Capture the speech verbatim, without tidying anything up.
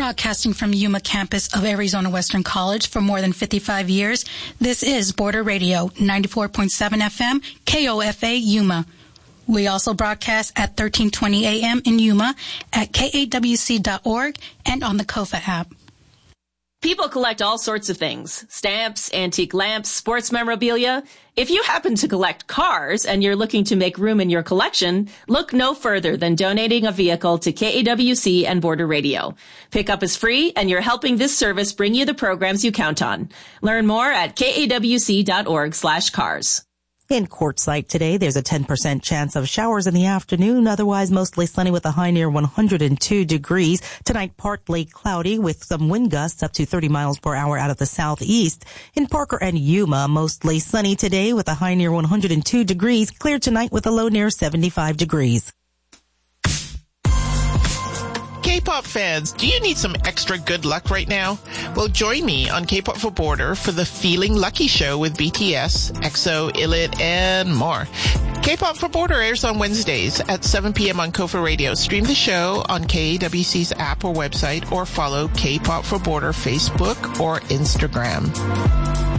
Broadcasting from Yuma campus of Arizona Western College for more than fifty-five years, this is Border Radio, ninety-four point seven F M, K O F A Yuma. We also broadcast at thirteen twenty A M in Yuma, at K A W C dot org, and on the Kofa app. People collect all sorts of things. Stamps, antique lamps, sports memorabilia. If you happen to collect cars and you're looking to make room in your collection, look no further than donating a vehicle to K A W C and Border Radio. Pickup is free and you're helping this service bring you the programs you count on. Learn more at K A W C dot org slash cars. In Quartzsite today, there's a ten percent chance of showers in the afternoon, otherwise mostly sunny with a high near one hundred two degrees. Tonight, partly cloudy with some wind gusts up to thirty miles per hour out of the southeast. In Parker and Yuma, mostly sunny today with a high near one hundred two degrees. Clear tonight with a low near seventy-five degrees. K-pop fans, do you need some extra good luck right now? Well, join me on K-pop for Border for the Feeling Lucky Show with B T S, EXO, I L I T, and more. K-pop for Border airs on Wednesdays at seven p.m. on Kofa Radio. Stream the show on K A W C's app or website, or follow K-pop for Border Facebook or Instagram.